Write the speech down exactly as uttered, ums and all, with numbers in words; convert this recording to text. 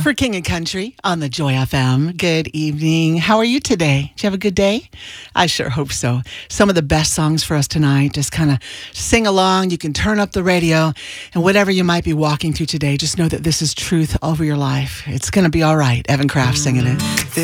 For King and Country on the Joy F M. Good evening. How are you today? Did you have a good day? I sure hope so. Some of the best songs for us tonight. Just kind of sing along. You can turn up the radio, and whatever you might be walking through today, just know that this is truth over your life. It's going to be all right. Evan Kraft singing it.